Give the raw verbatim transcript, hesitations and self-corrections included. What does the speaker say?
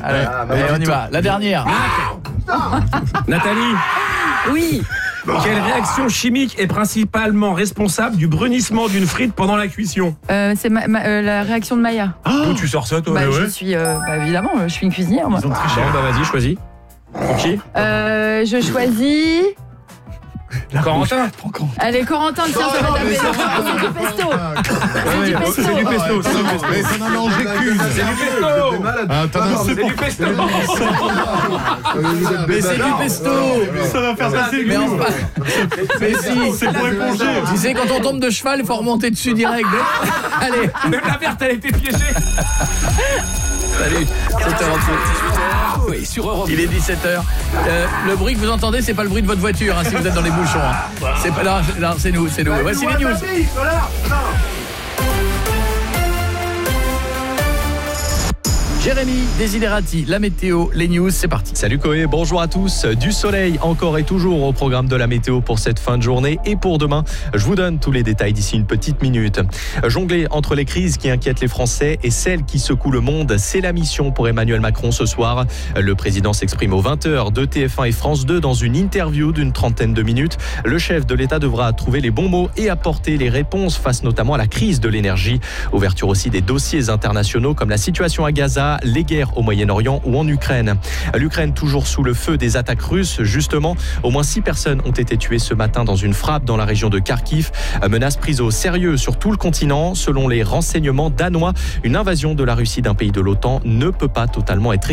Allez, Ah, bah, allez, on y va. La dernière. Nathalie, Oui. quelle réaction chimique est principalement responsable du brunissement d'une frite pendant la cuisson? Euh, c'est ma- ma- euh, la réaction de Maya. D'où tu sors ça, toi? Bah, ouais. je suis, euh, bah, évidemment, je suis une cuisinière, moi. Bon, bah vas-y, choisis. Pour qui? Euh, je choisis. Corentin. Allez, Corentin, tiens, ça va taper. C'est du pesto. C'est du pesto. C'est du pesto, c'est du pesto. Mais ça n'en a mangé qu'une. C'est du pesto. Ah, t'en as C'est du pesto. Mais c'est du pesto. Ça va faire passer le Mais goût. enfin, mais si. C'est pour éponger. Tu sais, quand on tombe de cheval, il faut remonter dessus direct. Allez. Même la verte, elle a été piégée. Salut, sept heures trente-huit. Oui, sur Europe. Il est dix-sept heures. Euh, le bruit que vous entendez, c'est pas le bruit de votre voiture, hein, si vous êtes dans les bouchons. Hein. C'est pas là, non, c'est nous, c'est nous. Voici les news. Jérémy Desiderati, la météo, les news, c'est parti. Salut Koé, bonjour à tous. Du soleil encore et toujours au programme de la météo pour cette fin de journée et pour demain. Je vous donne tous les détails d'ici une petite minute. Jongler entre les crises qui inquiètent les Français et celles qui secouent le monde, c'est la mission pour Emmanuel Macron ce soir. Le président s'exprime aux vingt heures de T F un et France deux dans une interview d'une trentaine de minutes. Le chef de l'État devra trouver les bons mots et apporter les réponses face notamment à la crise de l'énergie. Ouverture aussi des dossiers internationaux comme la situation à Gaza, les guerres au Moyen-Orient ou en Ukraine. L'Ukraine toujours sous le feu des attaques russes. Justement, au moins six personnes ont été tuées ce matin dans une frappe dans la région de Kharkiv. Menace prise au sérieux sur tout le continent. Selon les renseignements danois, une invasion de la Russie d'un pays de l'OTAN ne peut pas totalement être